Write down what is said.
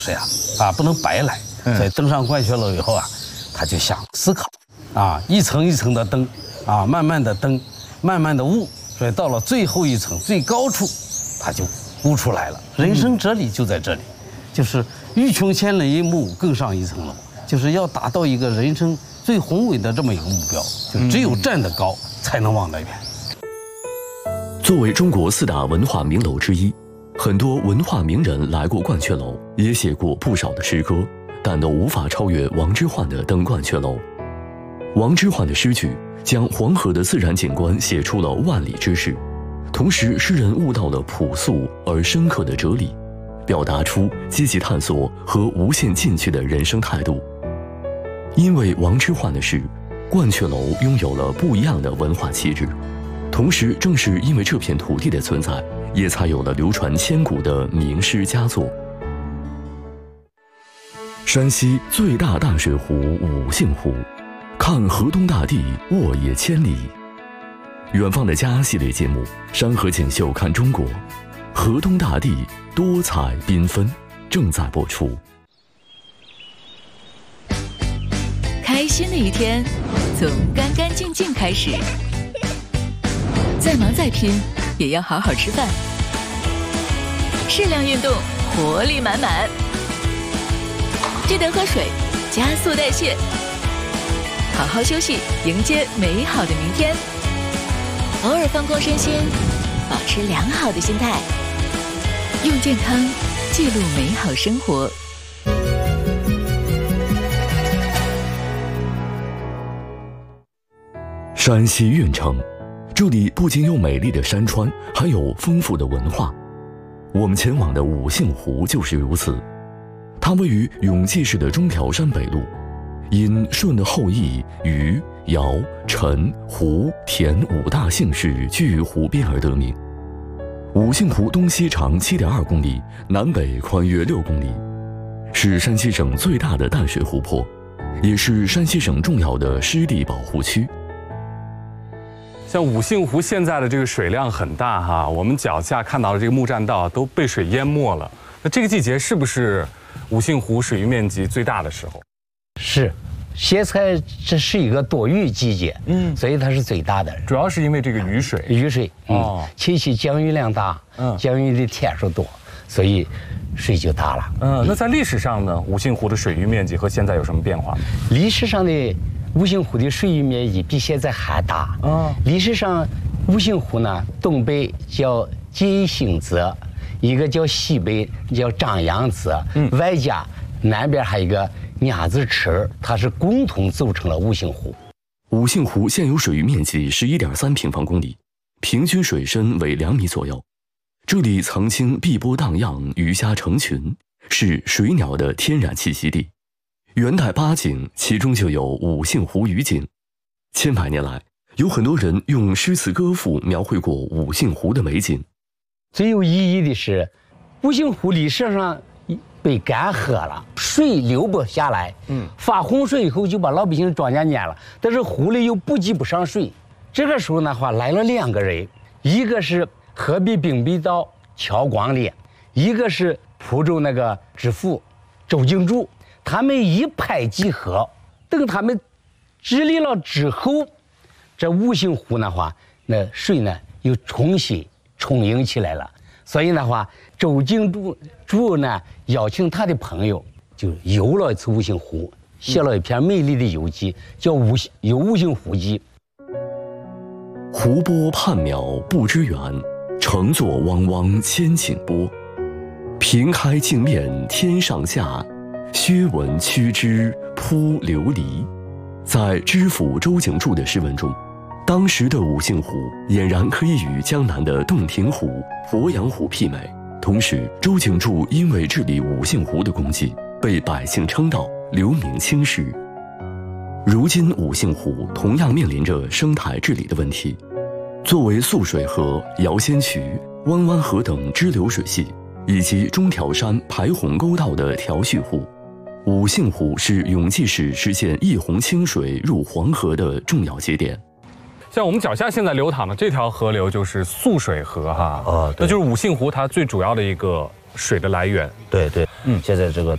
是呀，不能白来。所以登上鹳雀楼以后他就想思考，一层一层的登，慢慢的登，慢慢的悟，所以到了最后一层最高处，他就悟出来了。人生哲理就在这里，就是欲穷千里目，更上一层楼，就是要达到一个人生最宏伟的这么一个目标，就只有站得高，才能往那边。 作为中国4大文化名楼之一，很多文化名人来过鹳雀楼，也写过不少的诗歌，但都无法超越王之涣的《登鹳雀楼》。王之涣的诗句将黄河的自然景观写出了万里之势，同时诗人悟到了朴素而深刻的哲理，表达出积极探索和无限进取的人生态度。因为王之涣的诗，鹳雀楼拥有了不一样的文化气质。同时，正是因为这片土地的存在，也才有了流传千古的名诗佳作。山西最大淡水湖五姓湖，看河东大地，沃野千里。远方的家系列节目《山河锦绣看中国》，河东大地多彩缤纷，正在播出。 开心的一天，从干干净净开始。再忙再拼，也要好好吃饭。适量运动，活力满满。记得喝水，加速代谢。好好休息，迎接美好的明天。偶尔放空身心，保持良好的心态。用健康记录美好生活。 山西运城，这里不仅有美丽的山川，还有丰富的文化。我们前往的五姓湖就是如此。它位于永济市的中条山北麓，因舜的后裔禹、尧、陈、胡、田5大姓氏聚于湖边而得名。五姓湖东西长7.2公里，南北宽约6公里，是山西省最大的淡水湖泊，也是山西省重要的湿地保护区。 像五姓湖现在的这个水量很大哈，我们脚下看到的这个木栈道都被水淹没了。那这个季节是不是五姓湖水域面积最大的时候？ 是，现在这是一个多雨季节，所以它是最大的。 主要是因为这个雨水， 七夕降雨量大，降雨的天数多，所以水就大了。 那在历史上呢，五姓湖的水域面积和现在有什么变化？ 历史上的五姓湖的水域面积比现在还大。历史上五姓湖呢，东北叫金星泽，一个叫西北叫张杨泽，外加南边还有一个鸭子池，它是共同组成了五姓湖。 五姓湖现有水域面积11.3平方公里，平均水深为2米左右。这里曾经碧波荡漾，鱼虾成群，是水鸟的天然栖息地。元代8景，其中就有五姓湖鱼景。千百年来，有很多人用诗词歌赋描绘过五姓湖的美景。 最有意义的是，五姓湖历史上被干涸了，水流不下来，发洪水以后就把老百姓庄稼淹了，但是湖里又补给不上水。这个时候的话，来了2个人，一个是河北并北道乔光烈，一个是蒲州那个知府周景柱。他们一拍即合，等他们治理了之后，这五姓湖的话，那水呢又重新充盈起来了。所以的话，周景柱呢邀请他的朋友，就游了一次五姓湖，写了一篇美丽的游记，叫《游五姓湖记》。 湖波缥缈不知远，乘坐汪汪千顷波。平开镜面天上下，薛文屈之扑琉璃。在知府周景柱的诗文中，当时的五姓湖俨然可以与江南的洞庭湖、鄱阳湖媲美。同时，周景柱因为治理五姓湖的功绩，被百姓称道，留名青史。如今五姓湖同样面临着生态治理的问题。作为涑水河、瑶仙渠、弯弯河等支流水系，以及中条山排洪沟道的调蓄湖，五姓湖是永济市实现一洪清水入黄河的重要节点。 像我们脚下现在流淌的这条河流就是涑水河哈，那就是五姓湖它最主要的一个水的来源。 对，现在这个